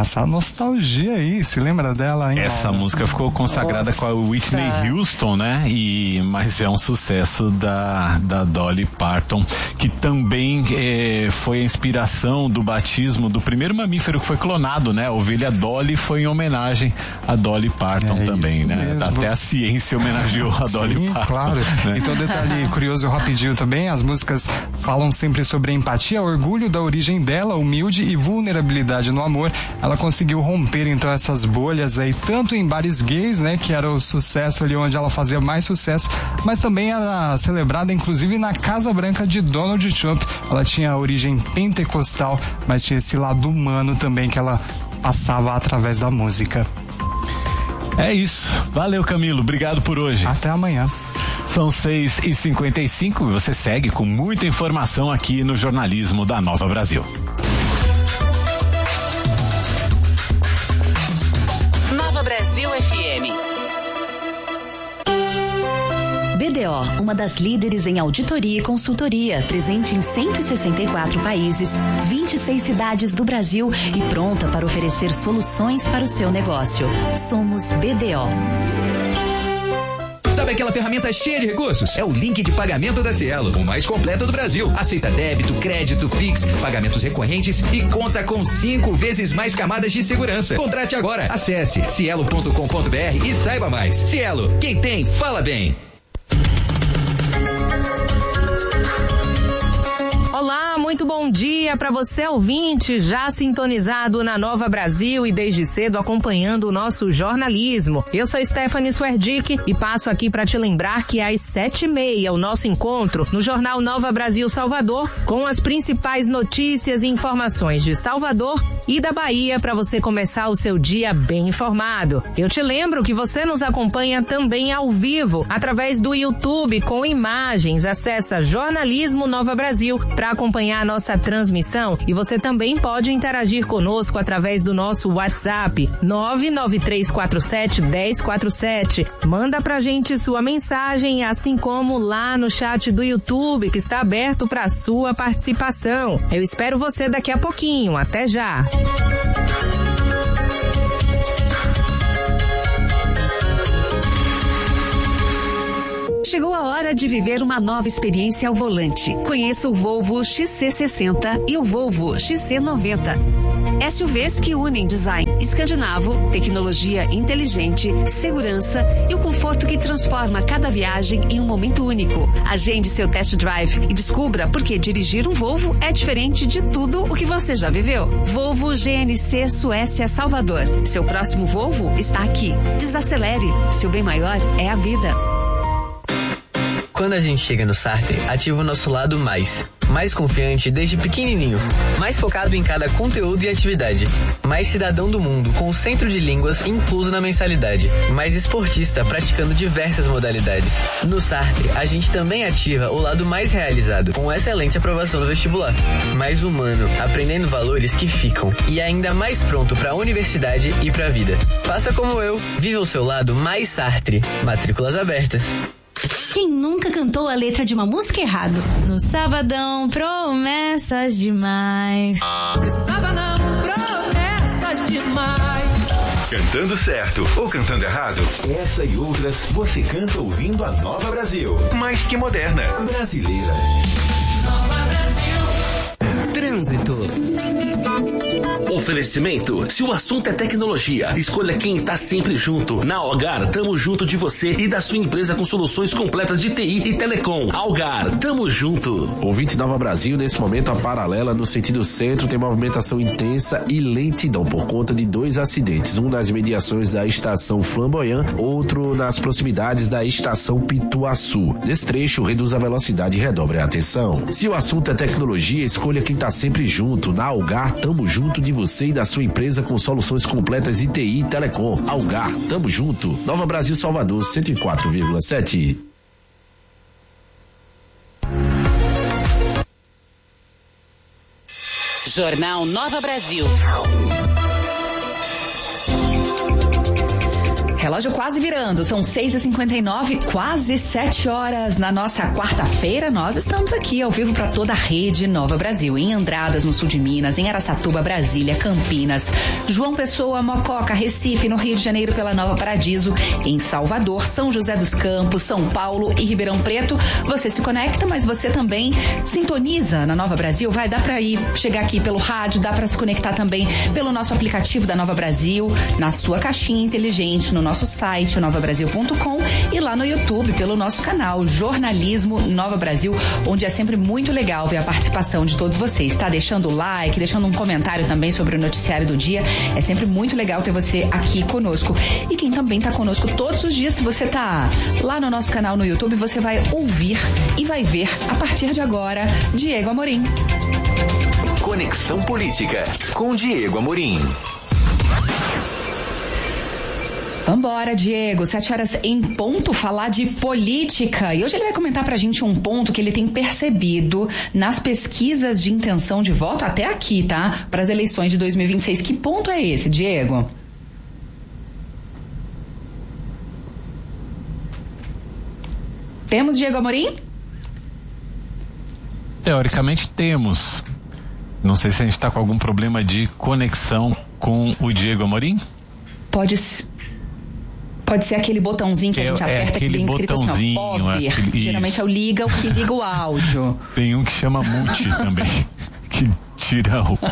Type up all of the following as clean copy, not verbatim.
essa nostalgia aí, se lembra dela, hein? Essa música ficou consagrada com a Whitney Houston, né? Mas é um sucesso da Dolly Parton, que também foi a inspiração do batismo do primeiro mamífero que foi clonado, né? A ovelha Dolly foi em homenagem a Dolly Parton também, né? Mesmo. Até a ciência homenageou a Dolly Parton. Claro. Né? Então, detalhe curioso rapidinho também, as músicas falam sempre sobre empatia, orgulho da origem dela, humilde e vulnerabilidade no amor. Ela conseguiu romper então essas bolhas aí, tanto em bares gays, né, que era o sucesso ali onde ela fazia mais sucesso, mas também era celebrada inclusive na Casa Branca de Donald Trump. Ela tinha origem pentecostal, mas tinha esse lado humano também que ela passava através da música. É isso. Valeu, Camilo. Obrigado por hoje. Até amanhã. São 6h55 e você segue com muita informação aqui no jornalismo da Nova Brasil. Nova Brasil FM. BDO, uma das líderes em auditoria e consultoria, presente em 164 países, 26 cidades do Brasil e pronta para oferecer soluções para o seu negócio. Somos BDO. Sabe aquela ferramenta cheia de recursos? É o link de pagamento da Cielo, o mais completo do Brasil. Aceita débito, crédito, Pix, pagamentos recorrentes e conta com 5 vezes mais camadas de segurança. Contrate agora. Acesse cielo.com.br e saiba mais. Cielo, quem tem, fala bem. Olá, muito bom dia para você ouvinte, já sintonizado na Nova Brasil e desde cedo acompanhando o nosso jornalismo. Eu sou Stephanie Swerdick e passo aqui para te lembrar que às 7h30 o nosso encontro no Jornal Nova Brasil Salvador com as principais notícias e informações de Salvador e da Bahia para você começar o seu dia bem informado. Eu te lembro que você nos acompanha também ao vivo através do YouTube com imagens. Acessa Jornalismo Nova Brasil para acompanhar a nossa transmissão e você também pode interagir conosco através do nosso WhatsApp 993471047. Manda pra gente sua mensagem, assim como lá no chat do YouTube que está aberto para sua participação. Eu espero você daqui a pouquinho. Até já! Chegou a hora de viver uma nova experiência ao volante. Conheça o Volvo XC60 e o Volvo XC90. SUVs que unem design escandinavo, tecnologia inteligente, segurança e o conforto que transforma cada viagem em um momento único. Agende seu test drive e descubra por que dirigir um Volvo é diferente de tudo o que você já viveu. Volvo GNC Suécia Salvador. Seu próximo Volvo está aqui. Desacelere. Seu bem maior é a vida. Quando a gente chega no Sartre, ativa o nosso lado mais confiante desde pequenininho, mais focado em cada conteúdo e atividade, mais cidadão do mundo com o centro de línguas incluso na mensalidade, mais esportista praticando diversas modalidades. No Sartre, a gente também ativa o lado mais realizado, com excelente aprovação no vestibular, mais humano, aprendendo valores que ficam e ainda mais pronto para a universidade e para a vida. Faça como eu, viva o seu lado mais Sartre. Matrículas abertas. Quem nunca cantou a letra de uma música errado? No sabadão, promessas demais. No sabadão, promessas demais. Cantando certo ou cantando errado? Essa e outras você canta ouvindo a Nova Brasil. Mais que moderna. Brasileira. Nova Brasil. Trânsito. Oferecimento. Se o assunto é tecnologia, escolha quem tá sempre junto. Na Algar, tamo junto de você e da sua empresa com soluções completas de TI e telecom. Algar, tamo junto. Ouvinte Nova Brasil, nesse momento a paralela no sentido centro tem movimentação intensa e lentidão por conta de 2 acidentes. Um nas imediações da estação Flamboyant, outro nas proximidades da estação Pituaçu. Nesse trecho, reduz a velocidade e redobre a atenção. Se o assunto é tecnologia, escolha quem tá sempre junto. Na Algar, tamo junto de você e da sua empresa com soluções completas de TI e telecom. Algar, tamo junto. Nova Brasil Salvador, 104,7. Jornal Nova Brasil. Relógio quase virando, são 6h59, quase 7 horas. Na nossa quarta-feira, nós estamos aqui ao vivo para toda a rede Nova Brasil, em Andradas, no sul de Minas, em Araçatuba, Brasília, Campinas, João Pessoa, Mococa, Recife, no Rio de Janeiro pela Nova Paradiso, em Salvador, São José dos Campos, São Paulo e Ribeirão Preto. Você se conecta, mas você também sintoniza na Nova Brasil. Vai dar para chegar aqui pelo rádio, dá para se conectar também pelo nosso aplicativo da Nova Brasil, na sua caixinha inteligente, no nosso site, novabrasil.com, e lá no YouTube, pelo nosso canal Jornalismo Nova Brasil, onde é sempre muito legal ver a participação de todos vocês, tá? Deixando o like, deixando um comentário também sobre o noticiário do dia. É sempre muito legal ter você aqui conosco. E quem também tá conosco todos os dias, se você tá lá no nosso canal no YouTube, você vai ouvir e vai ver, a partir de agora, Diego Amorim. Conexão Política, com Diego Amorim. Vambora, Diego, 7 horas em ponto, falar de política. E hoje ele vai comentar pra gente um ponto que ele tem percebido nas pesquisas de intenção de voto até aqui, tá? Para as eleições de 2026. Que ponto é esse, Diego? Temos Diego Amorim? Teoricamente temos. Não sei se a gente tá com algum problema de conexão com o Diego Amorim. Pode ser aquele botãozinho que a gente aperta que tem escrito assim, ó, pop. Geralmente é o que liga o áudio. Tem um que chama mute também, que tira o...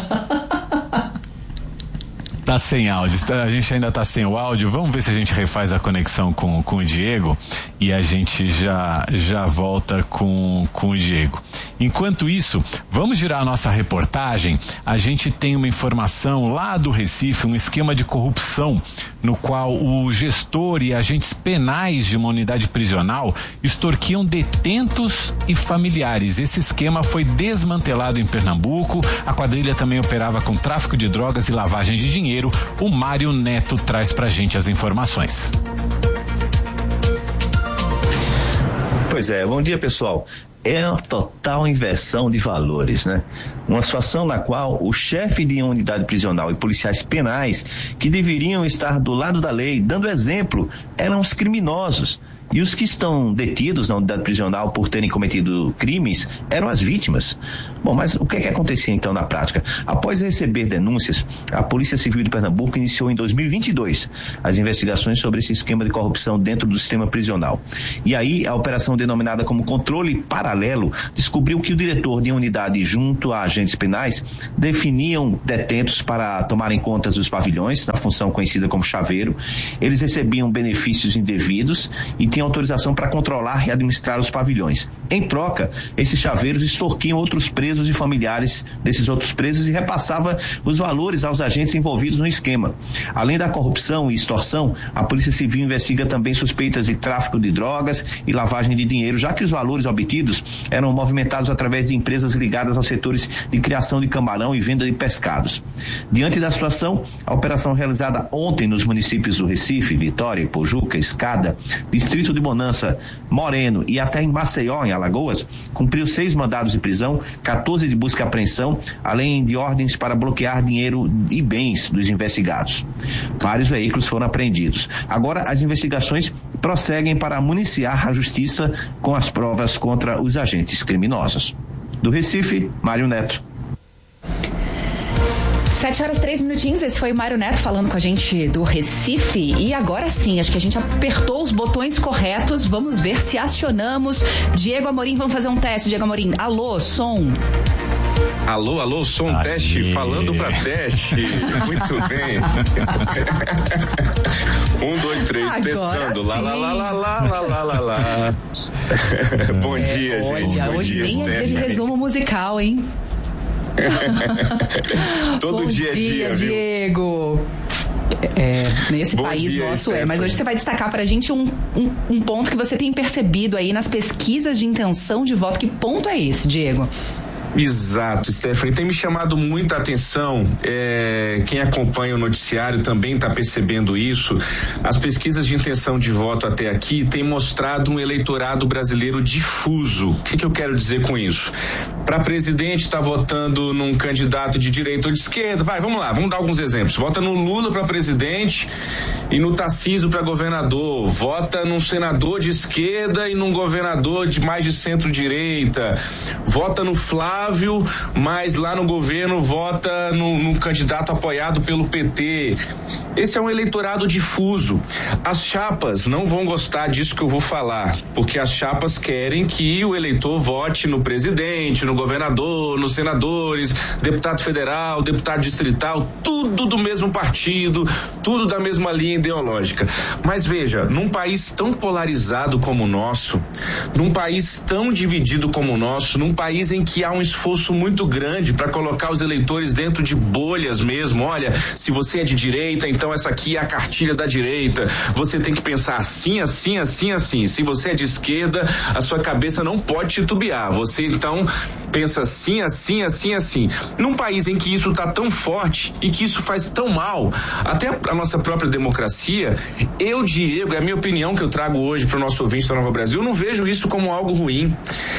Tá sem áudio, a gente ainda tá sem o áudio. Vamos ver se a gente refaz a conexão com o Diego e a gente já volta com o Diego. Enquanto isso, vamos girar a nossa reportagem. A gente tem uma informação lá do Recife, um esquema de corrupção no qual o gestor e agentes penais de uma unidade prisional extorquiam detentos e familiares. Esse esquema foi desmantelado em Pernambuco. A quadrilha também operava com tráfico de drogas e lavagem de dinheiro. O Mário Neto traz pra gente as informações. Pois é, bom dia, pessoal. É uma total inversão de valores, né? Uma situação na qual o chefe de uma unidade prisional e policiais penais, que deveriam estar do lado da lei, dando exemplo, eram os criminosos. E os que estão detidos na unidade prisional por terem cometido crimes eram as vítimas. Bom, mas o que é que acontecia então na prática? Após receber denúncias, a Polícia Civil de Pernambuco iniciou em 2022 as investigações sobre esse esquema de corrupção dentro do sistema prisional. E aí a operação denominada como controle paralelo descobriu que o diretor de uma unidade junto a agentes penais definiam detentos para tomarem contas dos pavilhões, na função conhecida como chaveiro. Eles recebiam benefícios indevidos e tinham autorização para controlar e administrar os pavilhões. Em troca, esses chaveiros extorquiam outros presos e familiares desses outros presos e repassava os valores aos agentes envolvidos no esquema. Além da corrupção e extorsão, a Polícia Civil investiga também suspeitas de tráfico de drogas e lavagem de dinheiro, já que os valores obtidos eram movimentados através de empresas ligadas aos setores de criação de camarão e venda de pescados. Diante da situação, a operação realizada ontem nos municípios do Recife, Vitória, Pojuca, Escada, Distrito de Bonança, Moreno e até em Maceió, em Alagoas, cumpriu 6 mandados de prisão, 14 de busca e apreensão, além de ordens para bloquear dinheiro e bens dos investigados. Vários veículos foram apreendidos. Agora, as investigações prosseguem para municiar a justiça com as provas contra os agentes criminosos. Do Recife, Mário Neto. 7 horas 3 minutinhos, esse foi o Mário Neto falando com a gente do Recife. E agora sim, acho que a gente apertou os botões corretos. Vamos ver se acionamos Diego Amorim. Vamos fazer um teste, Diego Amorim. Alô, som. Alô, som, aí. Teste, falando pra teste. Muito bem. 1, 2, 3, agora testando. Lá. Bom dia, gente. Hoje nem é dia de resumo musical, hein? Todo dia é dia, Diego. Nesse bom país dia, nosso Stephanie. Mas hoje você vai destacar pra gente um ponto que você tem percebido aí nas pesquisas de intenção de voto. Que ponto é esse, Diego? Exato, Stephanie, tem me chamado muita atenção, quem acompanha o noticiário também está percebendo isso. As pesquisas de intenção de voto até aqui têm mostrado um eleitorado brasileiro difuso. O que eu quero dizer com isso? Para presidente está votando num candidato de direita ou de esquerda, vamos lá, vamos dar alguns exemplos. Vota no Lula para presidente e no Tarcísio para governador, vota num senador de esquerda e num governador de mais de centro-direita, vota no Flávio, mas lá no governo vota num candidato apoiado pelo PT. Esse é um eleitorado difuso. As chapas não vão gostar disso que eu vou falar, porque as chapas querem que o eleitor vote no presidente, no governador, nos senadores, deputado federal, deputado distrital, tudo do mesmo partido, tudo da mesma linha ideológica. Mas veja, num país tão polarizado como o nosso, num país tão dividido como o nosso, num país em que há um esforço muito grande para colocar os eleitores dentro de bolhas mesmo. Olha, se você é de direita, então essa aqui é a cartilha da direita. Você tem que pensar assim, assim, assim, assim. Se você é de esquerda, a sua cabeça não pode titubear. Você então pensa assim, assim, assim, assim. Num país em que isso está tão forte e que isso faz tão mal, até a nossa própria democracia, Diego, é a minha opinião que eu trago hoje para o nosso ouvinte da Nova Brasil, eu não vejo isso como algo ruim.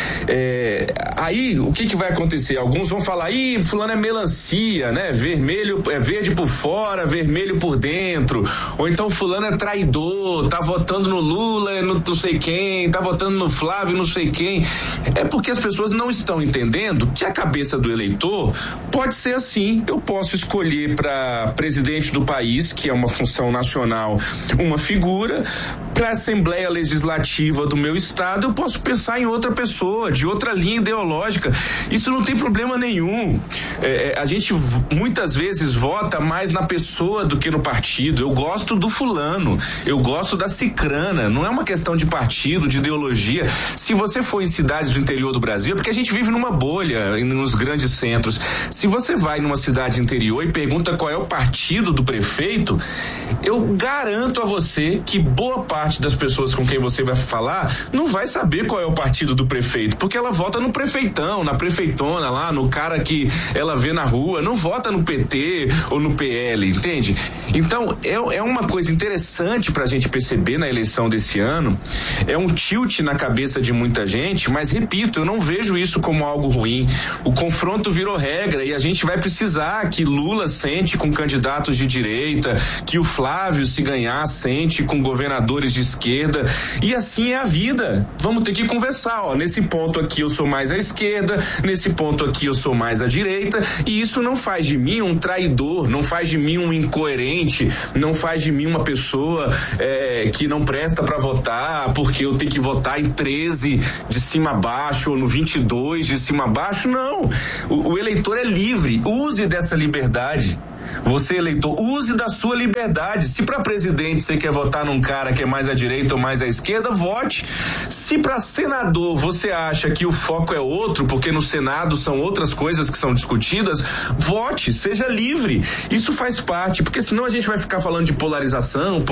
Aí, o que vai acontecer? Alguns vão falar, fulano é melancia, né? Vermelho, verde por fora, vermelho por dentro. Ou então fulano é traidor, tá votando no Lula, no não sei quem, tá votando no Flávio, não sei quem. É porque as pessoas não estão entendendo que a cabeça do eleitor pode ser assim. Eu posso escolher para presidente do país, que é uma função nacional, uma figura. Para a Assembleia Legislativa do meu estado, eu posso pensar em outra pessoa, de outra linha ideológica. Isso não tem problema nenhum. A gente muitas vezes vota mais na pessoa do que no partido. Eu gosto do fulano, eu gosto da cicrana. Não é uma questão de partido, de ideologia. Se você for em cidades do interior do Brasil, é porque a gente vive numa bolha nos grandes centros. Se você vai numa cidade interior e pergunta qual é o partido do prefeito, eu garanto a você que boa parte das pessoas com quem você vai falar não vai saber qual é o partido do prefeito, porque ela vota no prefeitão, na prefeitona lá, no cara que ela vê na rua, não vota no PT ou no PL, entende? Então, é uma coisa interessante pra gente perceber na eleição desse ano, é um tilt na cabeça de muita gente, mas repito, eu não vejo isso como algo ruim. O confronto virou regra e a gente vai precisar que Lula sente com candidatos de direita, que o Flávio, se ganhar, sente com governadores de esquerda, e assim é a vida. Vamos ter que conversar, nesse ponto aqui eu sou mais à esquerda, nesse ponto aqui eu sou mais à direita, e isso não faz de mim um traidor, não faz de mim um incoerente, não faz de mim uma pessoa que não presta para votar, porque eu tenho que votar em 13 de cima a baixo, ou no 22 de cima a baixo. Não, o eleitor é livre, use dessa liberdade. Você, eleitor, use da sua liberdade. Se para presidente você quer votar num cara que é mais à direita ou mais à esquerda, vote. Se para senador você acha que o foco é outro, porque no Senado são outras coisas que são discutidas, vote, seja livre. Isso faz parte, porque senão a gente vai ficar falando de polarização,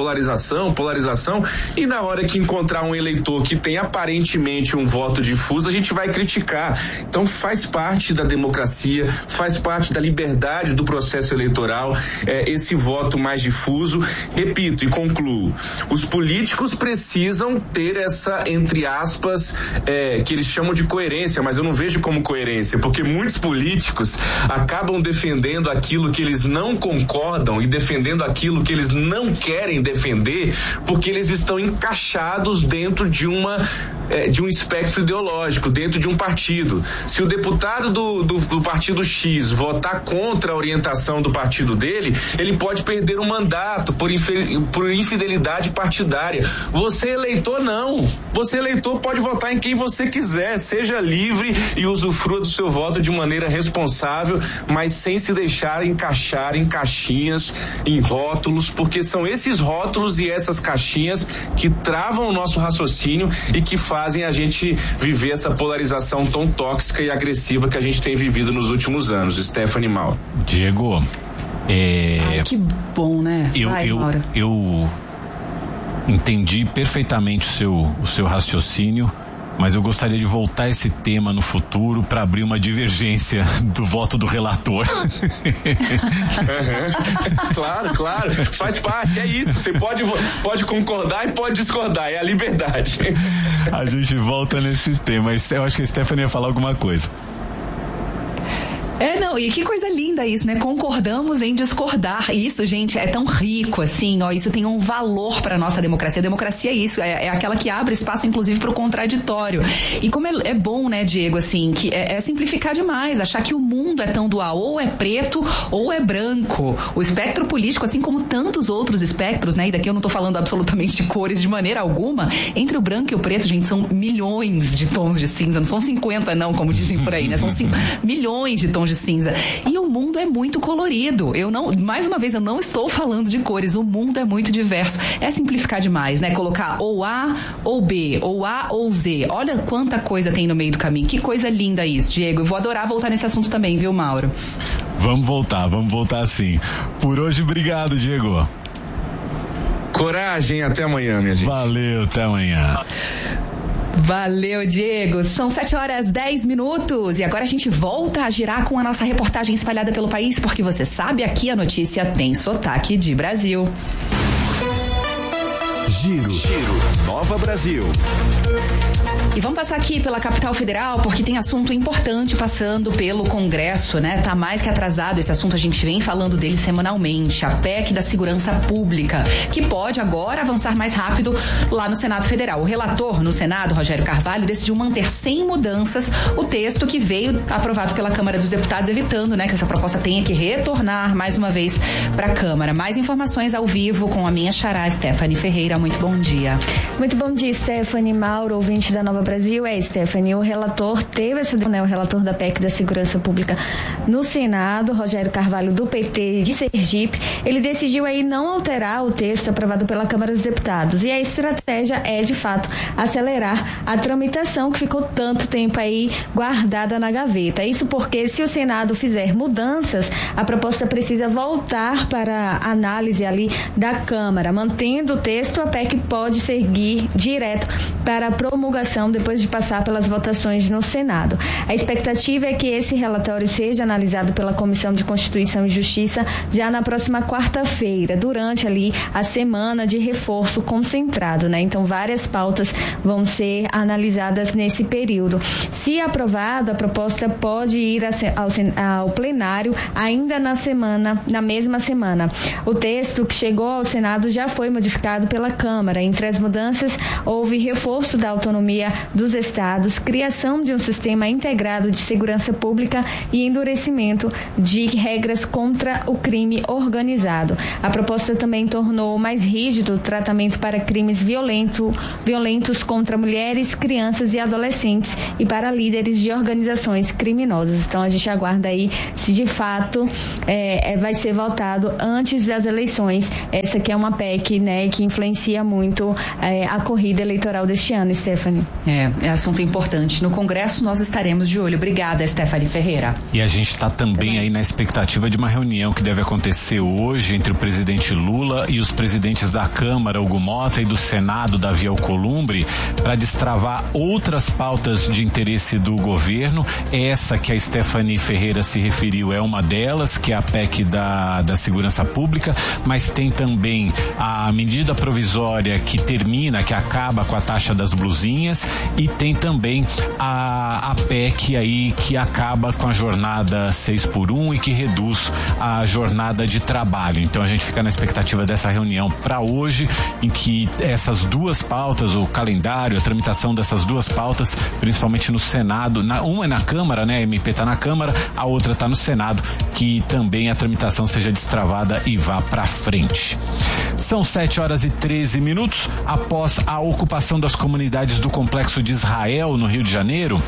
e na hora que encontrar um eleitor que tem aparentemente um voto difuso, a gente vai criticar. Então faz parte da democracia, faz parte da liberdade do processo eleitoral, esse voto mais difuso. Repito e concluo, os políticos precisam ter essa, entre aspas, que eles chamam de coerência, mas eu não vejo como coerência, porque muitos políticos acabam defendendo aquilo que eles não concordam e defendendo aquilo que eles não querem defender, porque eles estão encaixados dentro de um espectro ideológico, dentro de um partido. Se o deputado do partido X votar contra a orientação do partido dele, ele pode perder o mandato por infidelidade partidária. Você, eleitor, não. Você, eleitor, pode votar em quem você quiser. Seja livre e usufrua do seu voto de maneira responsável, mas sem se deixar encaixar em caixinhas, em rótulos, porque são esses rótulos e essas caixinhas que travam o nosso raciocínio e que fazem a gente viver essa polarização tão tóxica e agressiva que a gente tem vivido nos últimos anos. Stephanie Mal. Diego, que bom, né? Eu entendi perfeitamente o seu raciocínio mas eu gostaria de voltar a esse tema no futuro para abrir uma divergência do voto do relator. Claro, faz parte, é isso. Você pode concordar e pode discordar, é a liberdade. A gente volta nesse tema. Eu acho que a Stephanie ia falar alguma coisa. E que coisa linda isso, né? Concordamos em discordar. Isso, gente, é tão rico, assim, isso tem um valor pra nossa democracia. A democracia é isso, é aquela que abre espaço, inclusive, pro contraditório. E como é bom, né, Diego, assim, que é simplificar demais, achar que o mundo é tão dual, ou é preto ou é branco. O espectro político, assim como tantos outros espectros, né, e daqui eu não tô falando absolutamente de cores de maneira alguma, entre o branco e o preto, gente, são milhões de tons de cinza, não são 50 não, como dizem por aí, né, são milhões de tons de cinza. E o mundo é muito colorido. Mais uma vez, eu não estou falando de cores. O mundo é muito diverso. É simplificar demais, né? Colocar ou A ou B, ou A ou Z. Olha quanta coisa tem no meio do caminho. Que coisa linda isso, Diego. Eu vou adorar voltar nesse assunto também, viu, Mauro? Vamos voltar sim. Por hoje, obrigado, Diego. Coragem, até amanhã, minha gente. Valeu, até amanhã. Valeu, Diego. São 7h10 e agora a gente volta a girar com a nossa reportagem espalhada pelo país, porque você sabe, aqui a notícia tem sotaque de Brasil. Giro. Nova Brasil. E vamos passar aqui pela capital federal, porque tem assunto importante passando pelo Congresso, né? Tá mais que atrasado esse assunto, a gente vem falando dele semanalmente. A PEC da Segurança Pública, que pode agora avançar mais rápido lá no Senado Federal. O relator no Senado, Rogério Carvalho, decidiu manter sem mudanças o texto que veio aprovado pela Câmara dos Deputados, evitando, né, que essa proposta tenha que retornar mais uma vez para a Câmara. Mais informações ao vivo com a minha xará, Stephanie Ferreira. Muito bom dia. Muito bom dia, Stephanie, Mauro, ouvinte da Nova Brasil. Stephanie, o relator teve o relator da PEC da Segurança Pública no Senado, Rogério Carvalho, do PT de Sergipe, ele decidiu aí não alterar o texto aprovado pela Câmara dos Deputados. E a estratégia é, de fato, acelerar a tramitação que ficou tanto tempo aí guardada na gaveta. Isso porque, se o Senado fizer mudanças, a proposta precisa voltar para a análise ali da Câmara. Mantendo o texto, a PEC pode seguir direto para a promulgação depois de passar pelas votações no Senado. A expectativa é que esse relatório seja analisado pela Comissão de Constituição e Justiça já na próxima quarta-feira, durante ali a semana de reforço concentrado, né? Então, várias pautas vão ser analisadas nesse período. Se aprovado, a proposta pode ir ao plenário ainda na mesma semana. O texto que chegou ao Senado já foi modificado pela Câmara. Entre as mudanças, houve reforço da autonomia dos estados, criação de um sistema integrado de segurança pública e endurecimento de regras contra o crime organizado. A proposta também tornou mais rígido o tratamento para crimes violentos contra mulheres, crianças e adolescentes e para líderes de organizações criminosas. Então, a gente aguarda aí se de fato vai ser votado antes das eleições. Essa que é uma PEC, né, que influencia muito a corrida eleitoral deste ano, Stephanie. É assunto importante. No Congresso nós estaremos de olho. Obrigada, Stephanie Ferreira. E a gente está também aí na expectativa de uma reunião que deve acontecer hoje entre o presidente Lula e os presidentes da Câmara, Hugo Mota, e do Senado, Davi Alcolumbre, para destravar outras pautas de interesse do governo. Essa que a Stephanie Ferreira se referiu é uma delas, que é a PEC da Segurança Pública, mas tem também a medida provisória que acaba com a taxa das blusinhas, e tem também a PEC aí que acaba com a jornada 6x1 e que reduz a jornada de trabalho. Então, a gente fica na expectativa dessa reunião para hoje, em que essas duas pautas, o calendário, a tramitação dessas duas pautas, principalmente no Senado, uma é na Câmara, né? A MP está na Câmara, a outra está no Senado, que também a tramitação seja destravada e vá para frente. São 7h13. Após a ocupação das comunidades do Complexo de Israel no Rio de Janeiro,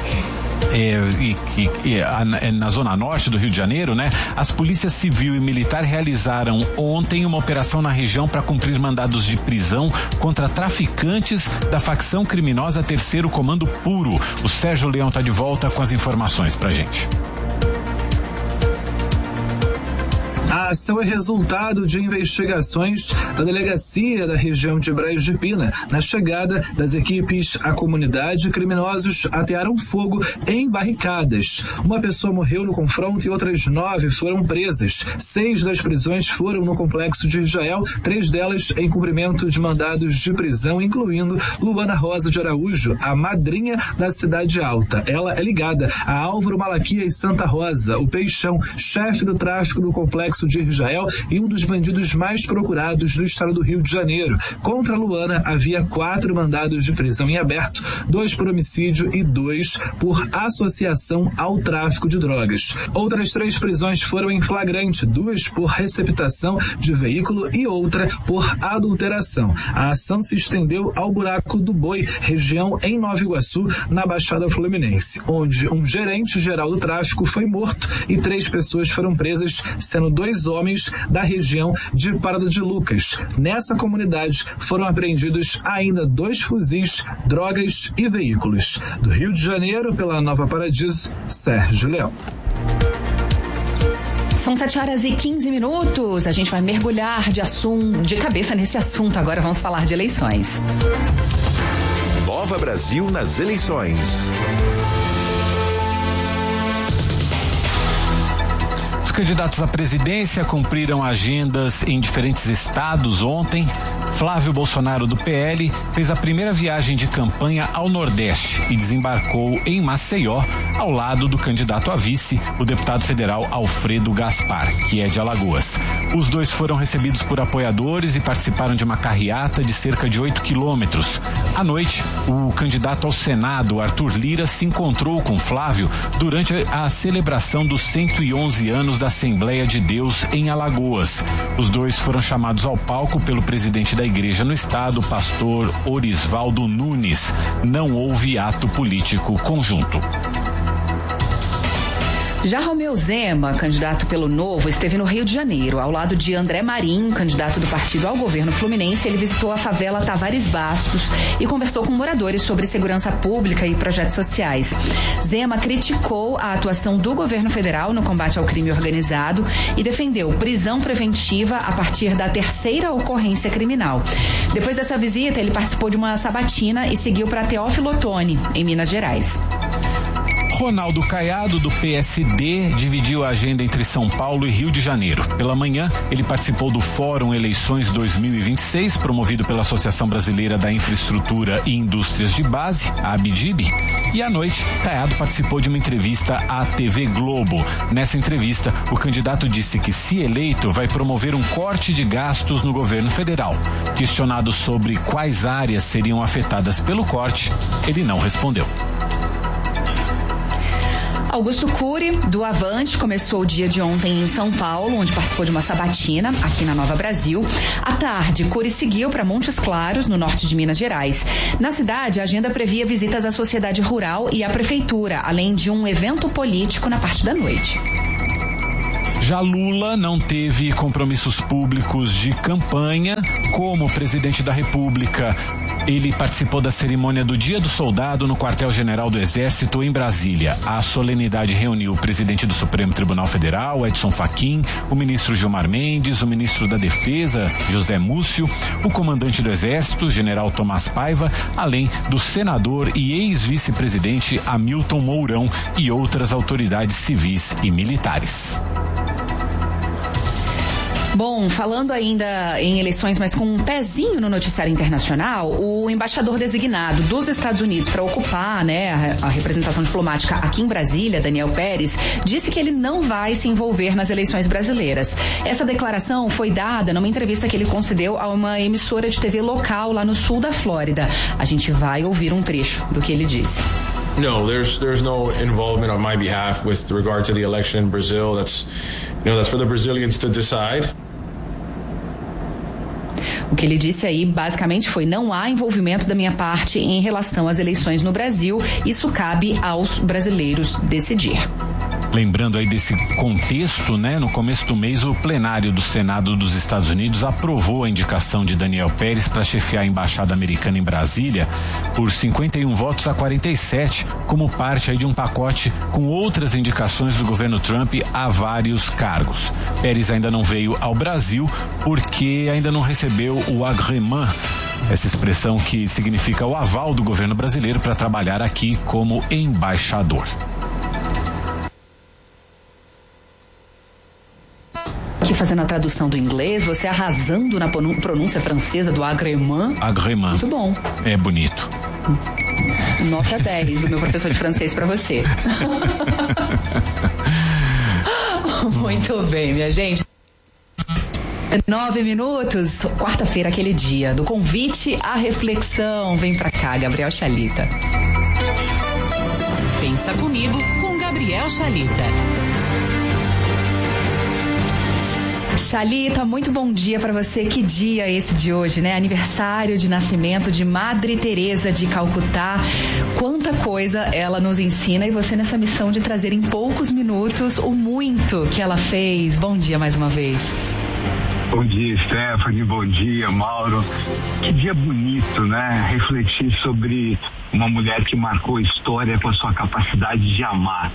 na zona norte do Rio de Janeiro, né? As polícias civil e militar realizaram ontem uma operação na região para cumprir mandados de prisão contra traficantes da facção criminosa Terceiro Comando Puro. O Sérgio Leão está de volta com as informações pra gente. A A ação é resultado de investigações da delegacia da região de Brás de Pina. Na chegada das equipes à comunidade, criminosos atearam fogo em barricadas. Uma pessoa morreu no confronto e outras 9 foram presas. 6 das prisões foram no complexo de Israel, 3 delas em cumprimento de mandados de prisão, incluindo Luana Rosa de Araújo, a madrinha da Cidade Alta. Ela é ligada a Álvaro Malaquias Santa Rosa, o Peixão, chefe do tráfico do complexo de Israel e um dos bandidos mais procurados do estado do Rio de Janeiro. Contra Luana havia 4 mandados de prisão em aberto, 2 por homicídio e 2 por associação ao tráfico de drogas. Outras 3 prisões foram em flagrante, 2 por receptação de veículo e outra por adulteração. A ação se estendeu ao Buraco do Boi, região em Nova Iguaçu, na Baixada Fluminense, onde um gerente geral do tráfico foi morto e 3 pessoas foram presas, sendo 2 homens da região de Parada de Lucas. Nessa comunidade foram apreendidos ainda 2 fuzis, drogas e veículos. Do Rio de Janeiro, pela Nova Paradiso, Sérgio Leão. São 7h15. A gente vai mergulhar de cabeça nesse assunto. Agora vamos falar de eleições. Nova Brasil nas eleições. Os candidatos à presidência cumpriram agendas em diferentes estados ontem. Flávio Bolsonaro, do PL, fez a primeira viagem de campanha ao Nordeste e desembarcou em Maceió, ao lado do candidato a vice, o deputado federal Alfredo Gaspar, que é de Alagoas. Os dois foram recebidos por apoiadores e participaram de uma carreata de cerca de 8 quilômetros. À noite, o candidato ao Senado, Arthur Lira, se encontrou com Flávio durante a celebração dos 111 anos da Assembleia de Deus em Alagoas. Os dois foram chamados ao palco pelo presidente da igreja no estado, pastor Orisvaldo Nunes. Não houve ato político conjunto. Já Romeu Zema, candidato pelo Novo, esteve no Rio de Janeiro. Ao lado de André Marinho, candidato do partido ao governo fluminense, ele visitou a favela Tavares Bastos e conversou com moradores sobre segurança pública e projetos sociais. Zema criticou a atuação do governo federal no combate ao crime organizado e defendeu prisão preventiva a partir da 3ª ocorrência criminal. Depois dessa visita, ele participou de uma sabatina e seguiu para Teófilo Otoni, em Minas Gerais. Ronaldo Caiado, do PSD, dividiu a agenda entre São Paulo e Rio de Janeiro. Pela manhã, ele participou do Fórum Eleições 2026, promovido pela Associação Brasileira da Infraestrutura e Indústrias de Base, a ABDIB. E à noite, Caiado participou de uma entrevista à TV Globo. Nessa entrevista, o candidato disse que, se eleito, vai promover um corte de gastos no governo federal. Questionado sobre quais áreas seriam afetadas pelo corte, ele não respondeu. Augusto Cury, do Avante, começou o dia de ontem em São Paulo, onde participou de uma sabatina aqui na Nova Brasil. À tarde, Cury seguiu para Montes Claros, no norte de Minas Gerais. Na cidade, a agenda previa visitas à sociedade rural e à prefeitura, além de um evento político na parte da noite. Já Lula não teve compromissos públicos de campanha. Como presidente da República, ele participou da cerimônia do Dia do Soldado no Quartel-General do Exército, em Brasília. A solenidade reuniu o presidente do Supremo Tribunal Federal, Edson Fachin, o ministro Gilmar Mendes, o ministro da Defesa, José Múcio, o comandante do Exército, general Tomás Paiva, além do senador e ex-vice-presidente Hamilton Mourão e outras autoridades civis e militares. Bom, falando ainda em eleições, mas com um pezinho no noticiário internacional, o embaixador designado dos Estados Unidos para ocupar, a representação diplomática aqui em Brasília, Daniel Pérez, disse que ele não vai se envolver nas eleições brasileiras. Essa declaração foi dada numa entrevista que ele concedeu a uma emissora de TV local lá no sul da Flórida. A gente vai ouvir um trecho do que ele disse. No, there's no involvement on my behalf with regard to the election in Brazil. That's for the Brazilians to decide. O que ele disse aí, basicamente, foi: não há envolvimento da minha parte em relação às eleições no Brasil. Isso cabe aos brasileiros decidir. Lembrando aí desse contexto, né? No começo do mês, o plenário do Senado dos Estados Unidos aprovou a indicação de Daniel Pérez para chefiar a embaixada americana em Brasília por 51 votos a 47, como parte aí de um pacote com outras indicações do governo Trump a vários cargos. Pérez ainda não veio ao Brasil porque ainda não recebeu o agrément, essa expressão que significa o aval do governo brasileiro para trabalhar aqui como embaixador. Aqui fazendo a tradução do inglês, você arrasando na pronúncia francesa do agrément. Agrément. Muito bom. É bonito. Nota 10 do meu professor de francês para você. Muito bem, minha gente. 9 minutos, quarta-feira, aquele dia do convite à reflexão. Vem pra cá, Gabriel Chalita. Pensa comigo com Gabriel Chalita. Chalita, muito bom dia para você. Que dia é esse de hoje, né? Aniversário de nascimento de Madre Teresa de Calcutá. Quanta coisa ela nos ensina e você nessa missão de trazer em poucos minutos o muito que ela fez. Bom dia mais uma vez. Bom dia, Stephanie. Bom dia, Mauro. Que dia bonito, né? Refletir sobre uma mulher que marcou a história com a sua capacidade de amar.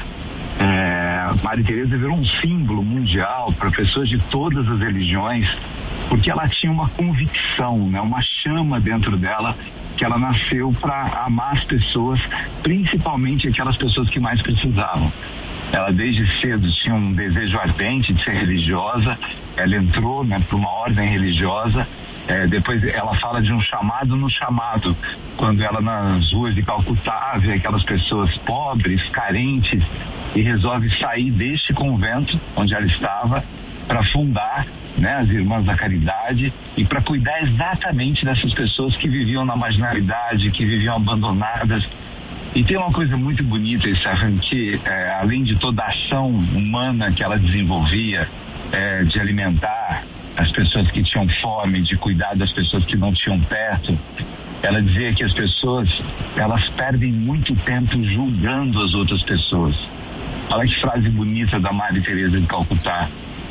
Madre Teresa virou um símbolo mundial para pessoas de todas as religiões, porque ela tinha uma convicção, né? Uma chama dentro dela, que ela nasceu para amar as pessoas, principalmente aquelas pessoas que mais precisavam. Ela desde cedo tinha um desejo ardente de ser religiosa. Ela entrou, né, para uma ordem religiosa. Depois ela fala de um chamado no chamado, quando ela nas ruas de Calcutá vê aquelas pessoas pobres, carentes, e resolve sair deste convento onde ela estava para fundar, né, as Irmãs da Caridade, e para cuidar exatamente dessas pessoas que viviam na marginalidade, que viviam abandonadas. E tem uma coisa muito bonita, Stephanie, que além de toda a ação humana que ela desenvolvia, de alimentar as pessoas que tinham fome, de cuidar das pessoas que não tinham perto, ela dizia que as pessoas, elas perdem muito tempo julgando as outras pessoas. Olha que frase bonita da Madre Teresa de Calcutá.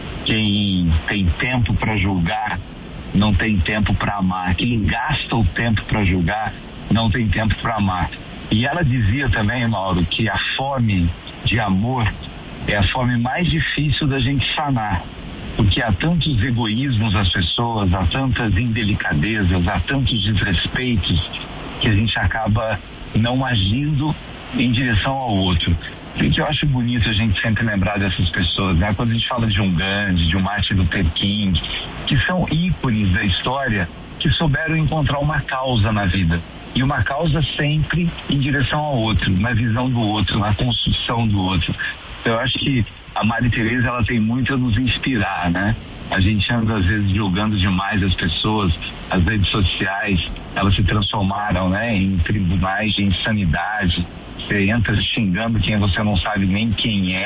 Quem tem tempo para julgar não tem tempo para amar. Quem gasta o tempo para julgar não tem tempo para amar. E ela dizia também, Mauro, que a fome de amor é a fome mais difícil da gente sanar, porque há tantos egoísmos das pessoas, há tantas indelicadezas, há tantos desrespeitos, que a gente acaba não agindo em direção ao outro. E que eu acho bonito a gente sempre lembrar dessas pessoas, né? Quando a gente fala de um Gandhi, de um Martin Luther King, que são ícones da história, que souberam encontrar uma causa na vida. E uma causa sempre em direção ao outro, na visão do outro, na construção do outro. Eu acho que a Madre Teresa, ela tem muito a nos inspirar, né? A gente anda às vezes julgando demais as pessoas, as redes sociais, elas se transformaram, né, em tribunais de insanidade. Você entra xingando quem você não sabe nem quem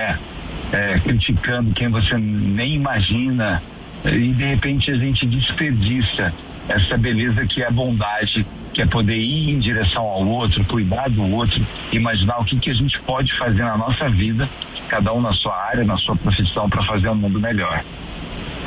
criticando quem você nem imagina, e de repente a gente desperdiça essa beleza que é a bondade, que é poder ir em direção ao outro, cuidar do outro, imaginar o que a gente pode fazer na nossa vida, cada um na sua área, na sua profissão, para fazer um mundo melhor.